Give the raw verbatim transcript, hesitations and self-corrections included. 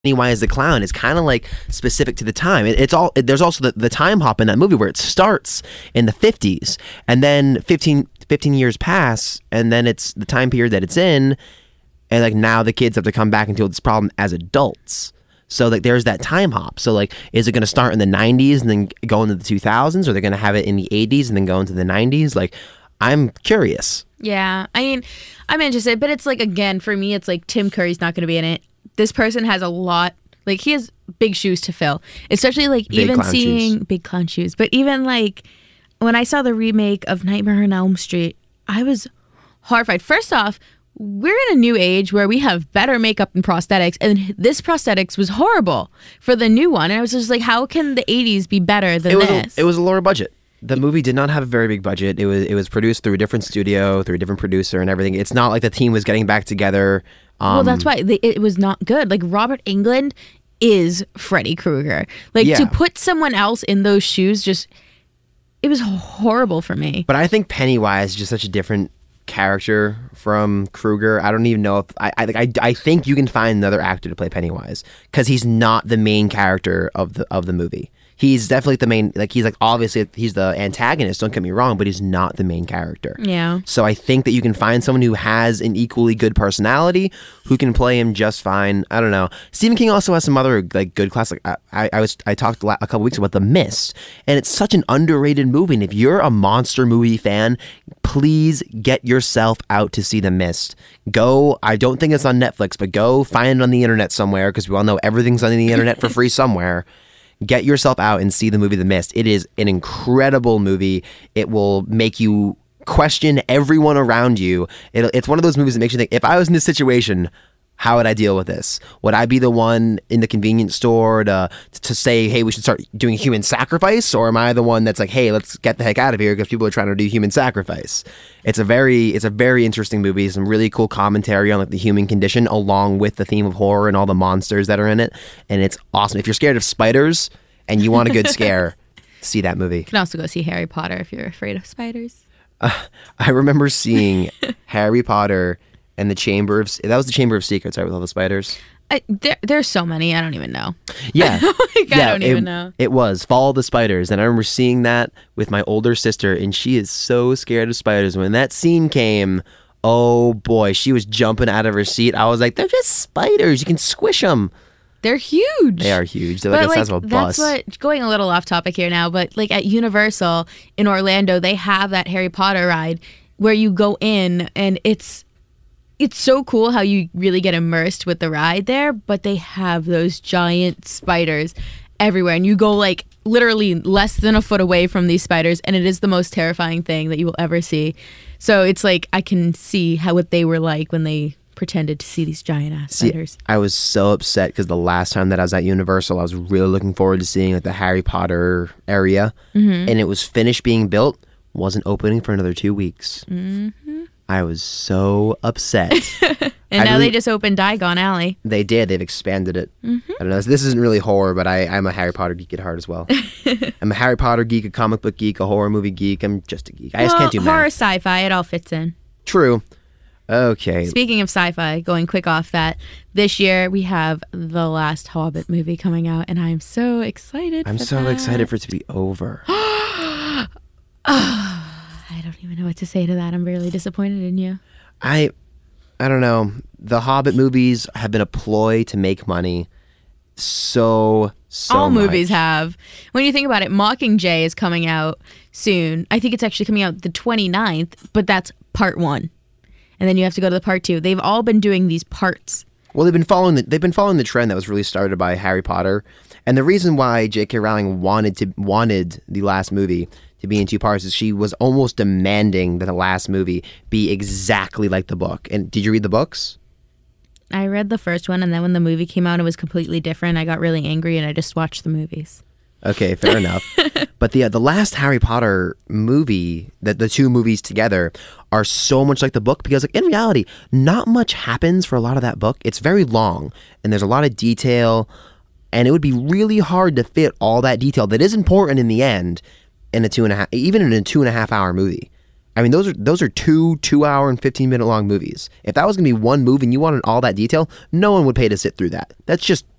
Pennywise the Clown is kind of like specific to the time. It, it's all it, there's also the, the time hop in that movie where it starts in the fifties and then fifteen, fifteen years pass and then it's the time period that it's in, and like now the kids have to come back and deal with this problem as adults. So like there's that time hop. So like, is it going to start in the nineties and then go into the two thousands, or they're going to have it in the eighties and then go into the nineties? Like, I'm curious. Yeah, I mean, I'm interested, but it's like, again, for me, it's like Tim Curry's not going to be in it. This person has a lot, like he has big shoes to fill, especially like big even seeing shoes. Big clown shoes. But even like when I saw the remake of Nightmare on Elm Street, I was horrified. First off, we're in a new age where we have better makeup and prosthetics, and this prosthetics was horrible for the new one. And I was just like, how can the eighties be better than it was this? A, it was a lower budget. The movie did not have a very big budget. It was it was produced through a different studio, through a different producer and everything. It's not like the team was getting back together. Um, well, that's why they, it was not good. Like, Robert Englund is Freddy Krueger. Like, yeah. to put someone else in those shoes, just, it was horrible for me. But I think Pennywise is just such a different character from Krueger. I don't even know if I I, I, I think you can find another actor to play Pennywise, because he's not the main character of the of the movie. He's definitely the main, like he's like obviously he's the antagonist, don't get me wrong, but he's not the main character. Yeah. So I think that you can find someone who has an equally good personality who can play him just fine. I don't know. Stephen King also has some other like good classic. I, I, I was I talked a couple weeks about The Mist, and it's such an underrated movie. And if you're a monster movie fan, please get yourself out to see The Mist. Go. I don't think it's on Netflix, but go find it on the internet somewhere, because we all know everything's on the internet for free somewhere. Get yourself out and see the movie The Mist. It is an incredible movie. It will make you question everyone around you. It, it's one of those movies that makes you think, if I was in this situation, how would I deal with this? Would I be the one in the convenience store to to say, hey, we should start doing human sacrifice? Or am I the one that's like, hey, let's get the heck out of here because people are trying to do human sacrifice? It's a very it's a very interesting movie. Some really cool commentary on like the human condition, along with the theme of horror and all the monsters that are in it. And it's awesome. If you're scared of spiders and you want a good scare, see that movie. You can also go see Harry Potter if you're afraid of spiders. Uh, I remember seeing Harry Potter and the Chamber of... That was the Chamber of Secrets, right, with all the spiders? I, there, there's so many, I don't even know. Yeah. like, yeah, I don't it, even know. It was Follow the Spiders, and I remember seeing that with my older sister, and she is so scared of spiders. When that scene came, oh boy, she was jumping out of her seat. I was like, they're just spiders. You can squish them. They're huge. They are huge. They're like the size of a bus. That's what, going a little off topic here now, but like at Universal in Orlando, they have that Harry Potter ride where you go in, and it's it's so cool how you really get immersed with the ride there, but they have those giant spiders everywhere, and you go like literally less than a foot away from these spiders, and it is the most terrifying thing that you will ever see. So it's like, I can see how what they were like when they pretended to see these giant ass spiders. See, I was so upset because the last time that I was at Universal, I was really looking forward to seeing like the Harry Potter area, mm-hmm. and it was finished being built, wasn't opening for another two weeks. Mm-hmm. I was so upset. and I now really, they just opened Diagon Alley. They did. They've expanded it. Mm-hmm. I don't know. This isn't really horror, but I, I'm a Harry Potter geek at heart as well. I'm a Harry Potter geek, a comic book geek, a horror movie geek. I'm just a geek. I well, just can't do math. Horror, sci-fi, it all fits in. True. Okay. Speaking of sci-fi, going quick off that, this year we have the last Hobbit movie coming out, and I'm so excited I'm for so that. excited for it to be over. oh, I don't even know what to say to that. I'm really disappointed in you. I I don't know. The Hobbit movies have been a ploy to make money. So, so All much. movies have. When you think about it, Mockingjay is coming out soon. I think it's actually coming out the twenty-ninth, but that's part one. And then you have to go to the part two. They've all been doing these parts. Well, they've been following the, they've been following the trend that was really started by Harry Potter. And the reason why J K Rowling wanted to wanted the last movie to be in two parts is she was almost demanding that the last movie be exactly like the book. And did you read the books? I read the first one, and then when the movie came out, it was completely different. I got really angry, and I just watched the movies. Okay, fair enough. But the uh, the last Harry Potter movie, the, the two movies together, are so much like the book because, like, in reality, not much happens for a lot of that book. It's very long, and there's a lot of detail, and it would be really hard to fit all that detail that is important in the end in a two and a half, even in a two and a half hour movie. I mean, those are those are two two hour and fifteen minute long movies. If that was gonna be one movie and you wanted all that detail, no one would pay to sit through that. That's just